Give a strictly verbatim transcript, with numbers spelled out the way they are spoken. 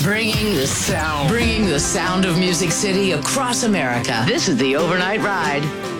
Bringing the sound. Bringing the sound of Music City across America. This is the Overnight Ride.